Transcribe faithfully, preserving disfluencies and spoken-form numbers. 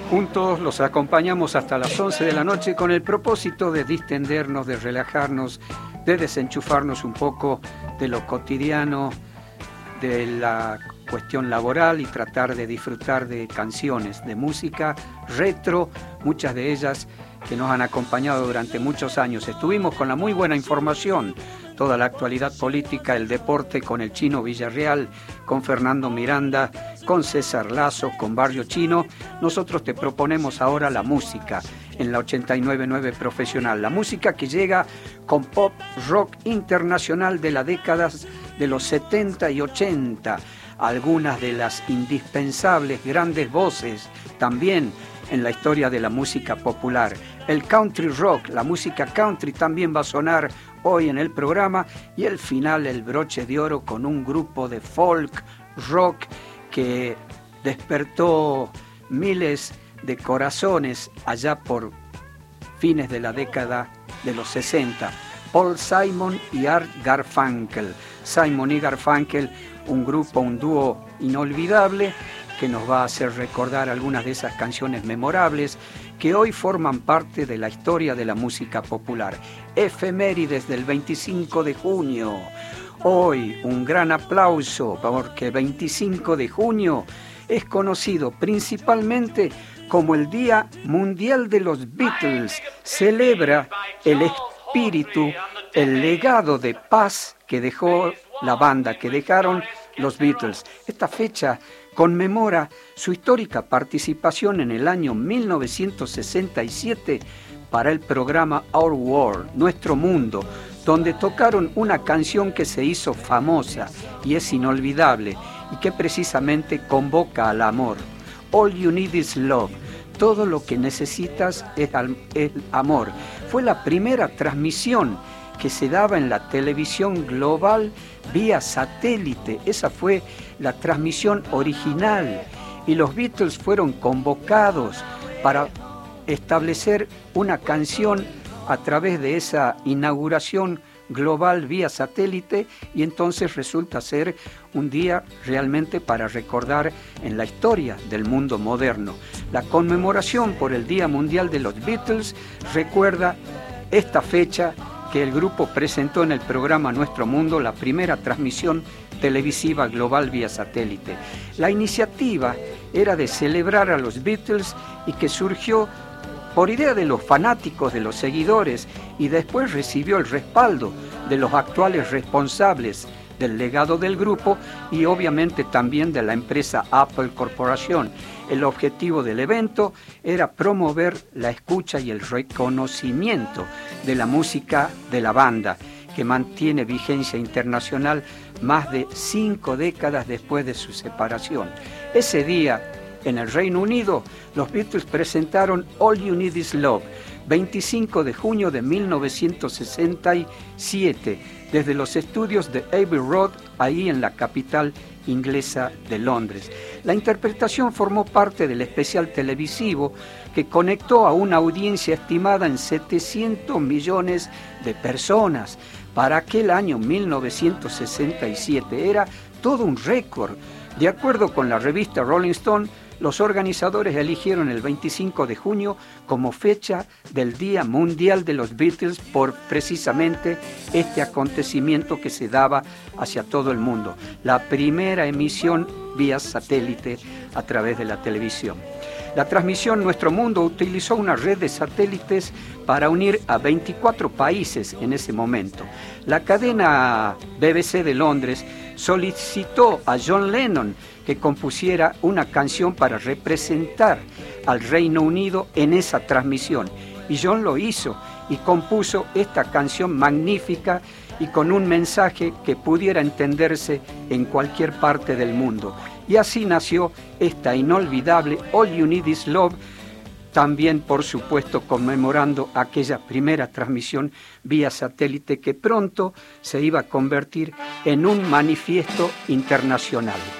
Juntos los acompañamos hasta las once de la noche con el propósito de distendernos, de relajarnos, de desenchufarnos un poco de lo cotidiano, de la cuestión laboral y tratar de disfrutar de canciones, de música retro, muchas de ellas que nos han acompañado durante muchos años. Estuvimos con la muy buena información, toda la actualidad política, el deporte con el Chino Villarreal, con Fernando Miranda, con César Lazo, con Barrio Chino. Nosotros te proponemos ahora la música en la ochenta y nueve punto nueve Profesional, la música que llega con pop rock internacional de las décadas de los setenta y ochenta, algunas de las indispensables grandes voces también en la historia de la música popular. El country rock, la música country también va a sonar hoy en el programa, y el final, el broche de oro con un grupo de folk rock que despertó miles de corazones allá por fines de la década de los sesenta. Paul Simon y Art Garfunkel. Simon y Garfunkel, un grupo, un dúo inolvidable que nos va a hacer recordar algunas de esas canciones memorables que hoy forman parte de la historia de la música popular. Efemérides del veinticinco de junio. Hoy un gran aplauso porque veinticinco de junio es conocido principalmente como el Día Mundial de los Beatles. Celebra el espíritu, el legado de paz que dejó la banda, que dejaron los Beatles. Esta fecha conmemora su histórica participación en el año mil novecientos sesenta y siete para el programa Our World, Nuestro Mundo, donde tocaron una canción que se hizo famosa y es inolvidable y que precisamente convoca al amor. All You Need Is Love. Todo lo que necesitas es el amor. Fue la primera transmisión que se daba en la televisión global vía satélite. Esa fue la transmisión original y los Beatles fueron convocados para establecer una canción a través de esa inauguración global vía satélite, y entonces resulta ser un día realmente para recordar en la historia del mundo moderno. La conmemoración por el Día Mundial de los Beatles recuerda esta fecha que el grupo presentó en el programa Nuestro Mundo, la primera transmisión televisiva global vía satélite. La iniciativa era de celebrar a los Beatles y que surgió por idea de los fanáticos, de los seguidores, y después recibió el respaldo de los actuales responsables del legado del grupo y obviamente también de la empresa Apple Corporation. El objetivo del evento era promover la escucha y el reconocimiento de la música de la banda, que mantiene vigencia internacional más de cinco décadas después de su separación. Ese día, en el Reino Unido, los Beatles presentaron All You Need Is Love, veinticinco de junio de mil novecientos sesenta y siete, desde los estudios de Abbey Road, ahí en la capital inglesa de Londres. La interpretación formó parte del especial televisivo que conectó a una audiencia estimada en setecientos millones de personas. Para aquel año mil novecientos sesenta y siete era todo un récord. De acuerdo con la revista Rolling Stone, los organizadores eligieron el veinticinco de junio como fecha del Día Mundial de los Beatles por precisamente este acontecimiento que se daba hacia todo el mundo, la primera emisión vía satélite a través de la televisión. La transmisión Nuestro Mundo utilizó una red de satélites para unir a veinticuatro países en ese momento. La cadena B B C de Londres solicitó a John Lennon que compusiera una canción para representar al Reino Unido en esa transmisión. Y John lo hizo y compuso esta canción magnífica y con un mensaje que pudiera entenderse en cualquier parte del mundo. Y así nació esta inolvidable All You Need Is Love, también por supuesto conmemorando aquella primera transmisión vía satélite que pronto se iba a convertir en un manifiesto internacional.